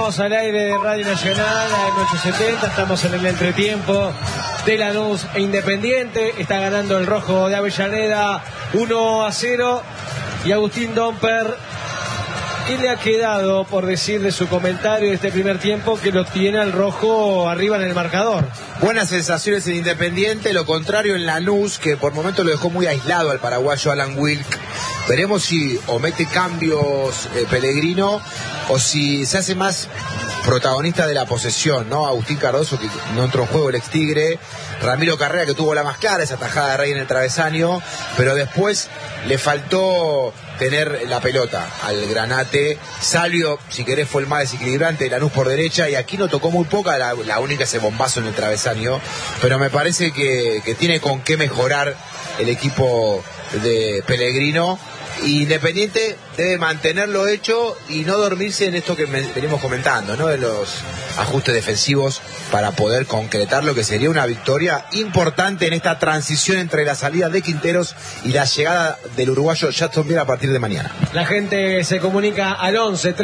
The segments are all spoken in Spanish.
Estamos al aire de Radio Nacional, AM870, estamos en el entretiempo de Lanús e Independiente. Está ganando el rojo de Avellaneda 1-0 y Agustín Domper, ¿qué le ha quedado por decir de su comentario de este primer tiempo que lo tiene al rojo arriba en el marcador? Buenas sensaciones en Independiente, lo contrario en Lanús, que por momentos lo dejó muy aislado al paraguayo Alan Wilk. Veremos si o mete cambios Pellegrino o si se hace más protagonista de la posesión, ¿no? Agustín Cardoso, que no entró en juego, el ex Tigre. Ramiro Carrera, que tuvo la más clara, esa tajada de Rey en el travesaño, pero después le faltó tener la pelota al Granate. Salvio, si querés, fue el más desequilibrante de Lanús por derecha, y aquí no tocó muy poca, la única ese bombazo en el travesaño, pero me parece que tiene con qué mejorar el equipo de Pellegrino. Independiente debe mantenerlo hecho y no dormirse en esto que venimos comentando, ¿no? De los ajustes defensivos, para poder concretar lo que sería una victoria importante en esta transición entre la salida de Quinteros y la llegada del uruguayo Jacksonville a partir de mañana. La gente se comunica al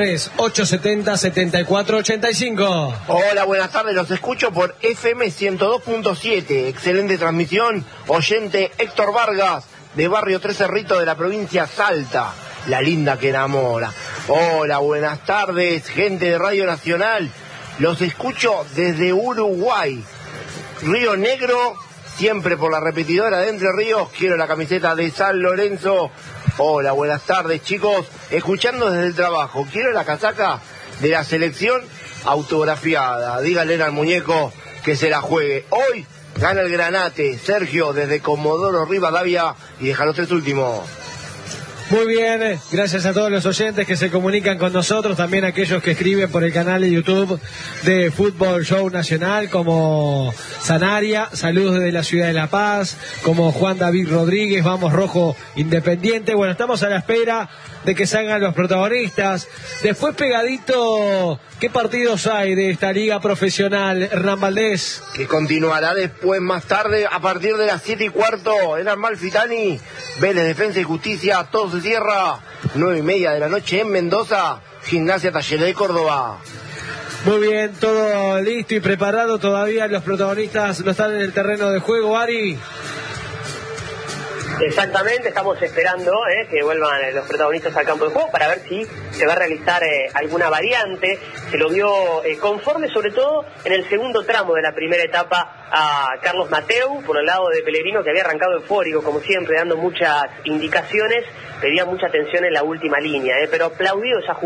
11-3-870-7485. Hola, buenas tardes, los escucho por FM 102.7. Excelente transmisión. Oyente Héctor Vargas, de Barrio Tres Cerritos, de la provincia Salta, la linda que enamora. Hola, buenas tardes, gente de Radio Nacional. Los escucho desde Uruguay, Río Negro, siempre por la repetidora de Entre Ríos. Quiero la camiseta de San Lorenzo. Hola, buenas tardes, chicos. Escuchando desde el trabajo. Quiero la casaca de la selección autografiada. Díganle al muñeco que se la juegue. Hoy gana el Granate. Sergio, desde Comodoro Rivadavia, y deja los tres últimos. Muy bien, gracias a todos los oyentes que se comunican con nosotros, también aquellos que escriben por el canal de YouTube de Fútbol Show Nacional, como Sanaria, saludos desde la ciudad de La Paz, como Juan David Rodríguez, vamos rojo Independiente. Bueno, estamos a la espera de que salgan los protagonistas. Después, pegadito, ¿qué partidos hay de esta liga profesional, Hernán Valdés? Que continuará después, más tarde, a partir de las 7:15, en Amalfitani, Vélez, Defensa y Justicia. Todo se cierra 9:30 de la noche en Mendoza, Gimnasia Talleres de Córdoba. Muy bien, todo listo y preparado. Todavía los protagonistas no están en el terreno de juego, Ari. Exactamente, estamos esperando que vuelvan los protagonistas al campo de juego para ver si se va a realizar alguna variante. Se lo vio conforme, sobre todo en el segundo tramo de la primera etapa, a Carlos Mateu por el lado de Pellegrino, que había arrancado eufórico como siempre, dando muchas indicaciones, pedía mucha atención en la última línea, pero aplaudió esa jugada.